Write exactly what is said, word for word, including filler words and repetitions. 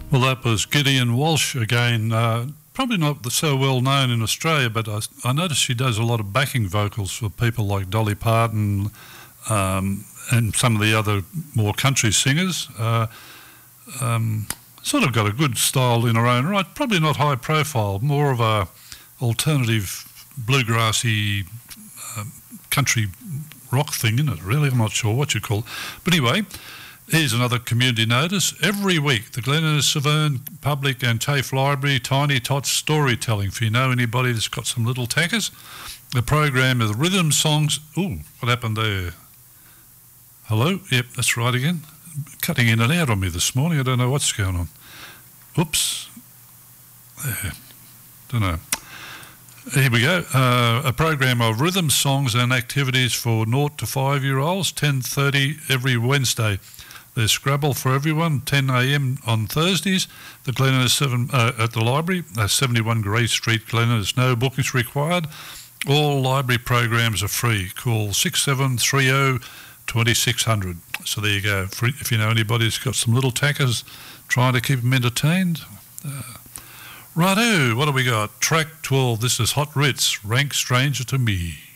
Well, that was Gideon Walsh again. Uh, probably not so well known in Australia, but I, I noticed she does a lot of backing vocals for people like Dolly Parton um, and some of the other more country singers. Uh, um, sort of got a good style in her own right. Probably not high profile, more of a alternative bluegrassy uh, country rock thing, isn't it? Really, I'm not sure what you call it. But anyway, here's another community notice. Every week, the Glen Innes Severn Public and TAFE Library, Tiny Tots Storytelling. If you know anybody that's got some little tackers, the program is rhythm songs. Ooh, what happened there? Hello? Yep, that's right again. Cutting in and out on me this morning. I don't know what's going on. Oops. There. Don't know. Here we go. Uh, a program of rhythm songs and activities for naught to five-year-olds, ten thirty every Wednesday. There's Scrabble for everyone, ten a m on Thursdays. The Glen Innes seven, uh, at the library, uh, seventy-one Grey Street, Glen Innes. No bookings required. All library programs are free. Call six seven three zero two six zero zero. So there you go. If you know anybody who's got some little tackers trying to keep them entertained. Uh, righto, what do we got? Track twelve. This is Hot Ritz, Rank Stranger to Me.